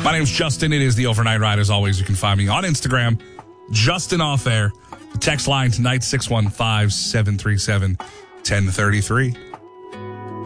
My name's Justin. It is the Overnight Ride. As always, you can find me on Instagram, Justin Off Air. The text line tonight, 615-737-1033.